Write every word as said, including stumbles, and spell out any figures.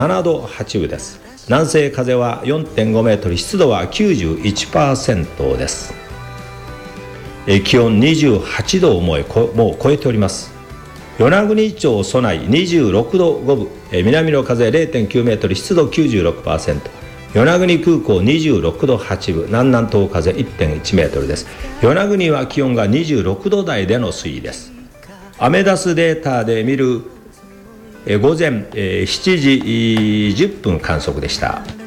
ななどはちぶです。南西風は よんてんごメートル、湿度は きゅうじゅういちパーセント です。え気温にじゅうはちどをもう超えております。与那国町蘇内にじゅうろくどごぶ、え南の風 れいてんきゅうメートル、湿度 きゅうじゅうろくパーセント。与那国空港にじゅうろくどはちぶ、南南東風 いってんいちメートルです。与那国は気温がにじゅうろくど台での推移です。アメダスデータで見るえ午前しちじじゅっぷん観測でした。